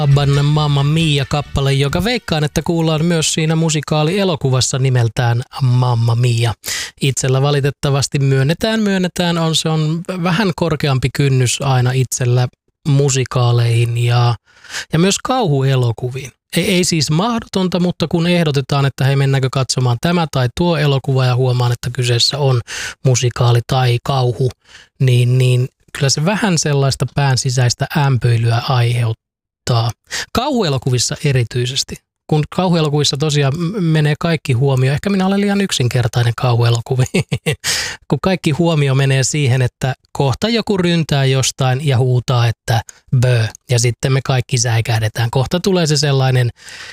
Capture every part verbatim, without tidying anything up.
ABBAn Mamma Mia-kappale, joka veikkaan, että kuullaan myös siinä musikaalielokuvassa nimeltään Mamma Mia. Itsellä valitettavasti myönnetään, myönnetään, on se on vähän korkeampi kynnys aina itsellä musikaaleihin ja, ja myös kauhuelokuviin. Ei, ei siis mahdotonta, mutta kun ehdotetaan, että hei, mennäänkö katsomaan tämä tai tuo elokuva ja huomaan, että kyseessä on musikaali tai kauhu, niin, niin kyllä se vähän sellaista pään sisäistä ämpöilyä aiheuttaa. Kauhuelokuvissa erityisesti. Kun kauhuelokuvissa tosiaan menee kaikki huomio, ehkä minä olen liian yksinkertainen kauhuelokuvi, kun kaikki huomio menee siihen, että kohta joku ryntää jostain ja huutaa, että bö, ja sitten me kaikki säikähdetään. Kohta tulee se sellainen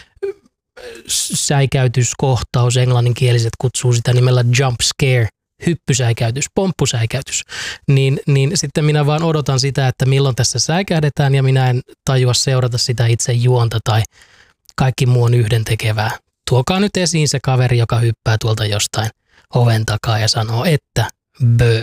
säikäytyskohtaus, englanninkieliset kutsuu sitä nimellä jump scare, hyppysäikäytys, pomppusäikäytys, niin, niin sitten minä vaan odotan sitä, että milloin tässä säikähdetään ja minä en tajua seurata sitä itse juonta tai kaikki muu on yhdentekevää. Tuokaa nyt esiin se kaveri, joka hyppää tuolta jostain oven takaa ja sanoo, että bö.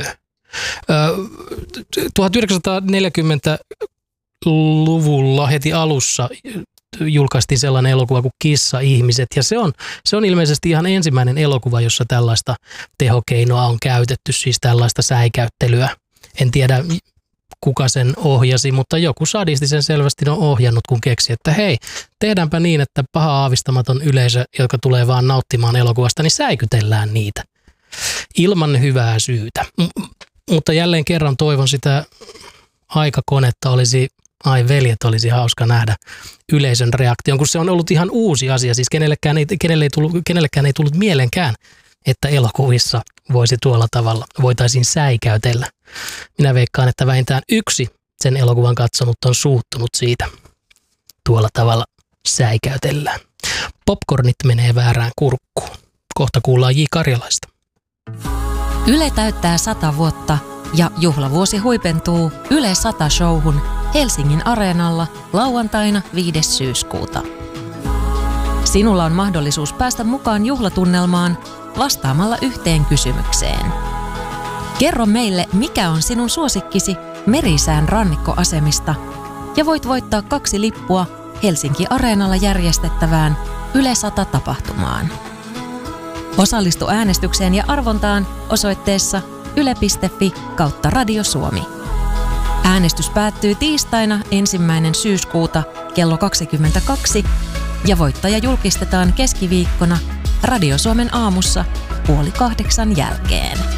tuhatyhdeksänsataaneljäkymmentäluvulla heti alussa julkaistiin sellainen elokuva kuin Kissa-ihmiset, ja se on, se on ilmeisesti ihan ensimmäinen elokuva, jossa tällaista tehokeinoa on käytetty, siis tällaista säikäyttelyä. En tiedä, kuka sen ohjasi, mutta joku sadisti sen selvästi on ohjannut, kun keksi, että hei, tehdäänpä niin, että paha aavistamaton yleisö, joka tulee vaan nauttimaan elokuvasta, niin säikytellään niitä ilman hyvää syytä. M- mutta jälleen kerran toivon sitä aikakonetta olisi, ai veljet, olisi hauska nähdä yleisön reaktion, kun se on ollut ihan uusi asia, siis kenellekään ei, kenelle ei tullut, kenellekään ei tullut mielenkään, että elokuvissa voisi tuolla tavalla, voitaisiin säikäytellä. Minä veikkaan, että vähintään yksi sen elokuvan katsonut on suuttunut siitä. Tuolla tavalla säikäytellään. Popcornit menee väärään kurkkuun. Kohta kuullaan J. Karjalaista. Yle täyttää sata vuotta ja juhlavuosi huipentuu Yle sata showhun Helsingin Areenalla lauantaina viides syyskuuta. Sinulla on mahdollisuus päästä mukaan juhlatunnelmaan vastaamalla yhteen kysymykseen. Kerro meille, mikä on sinun suosikkisi Merisään rannikkoasemista ja voit voittaa kaksi lippua Helsinki Areenalla järjestettävään Yle sata tapahtumaan. Osallistu äänestykseen ja arvontaan osoitteessa yle piste fi kautta Radio Suomi. Äänestys päättyy tiistaina ensimmäinen syyskuuta kello kaksikymmentäkaksi ja voittaja julkistetaan keskiviikkona Radio Suomen aamussa puoli kahdeksan jälkeen.